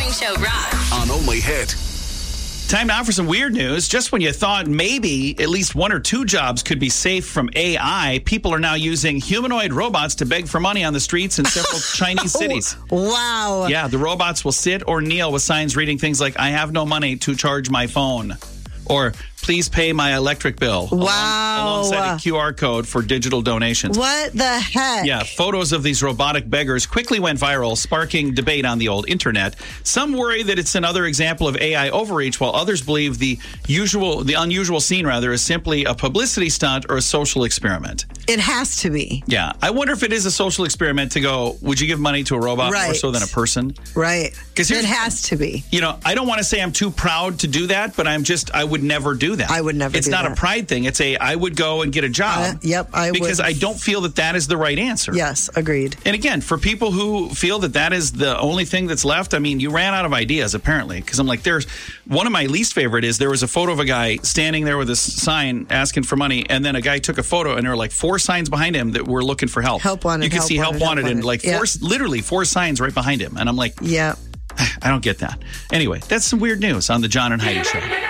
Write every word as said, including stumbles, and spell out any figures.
Morning Show rocks. On Only Hit. Time now for some weird news. Just when you thought maybe at least one or two jobs could be safe from A I, people are now using humanoid robots to beg for money on the streets in several Chinese cities. Wow. Yeah, the robots will sit or kneel with signs reading things like, I have no money to charge my phone. Or, please pay my electric bill. Wow. Along, alongside a Q R code for digital donations. What the heck? Yeah, photos of these robotic beggars quickly went viral, sparking debate on the old internet. Some worry that it's another example of A I overreach, while others believe the usual, the unusual scene, rather, is simply a publicity stunt or a social experiment. It has to be. Yeah. I wonder if it is a social experiment to go, would you give money to a robot Right. more so than a person? Right. 'Cause here's- It has to be. You know, I don't want to say I'm too proud to do that, but I'm just, I would never do that. I would never It's do not that. a pride thing. It's a, I would go and get a job. Uh, yep, I would. Because I don't feel that that is the right answer. Yes, agreed. And again, for people who feel that that is the only thing that's left, I mean, you ran out of ideas, apparently. Because I'm like, there's one of my least favorite is there was a photo of a guy standing there with a sign asking for money, and then a guy took a photo, and there were like four signs behind him that were looking for help. Help wanted, You could help see help wanted, help wanted, and wanted. like Yeah. four, literally four signs right behind him. And I'm like, Yeah. I don't get that. Anyway, that's some weird news on the John and Heidi Show.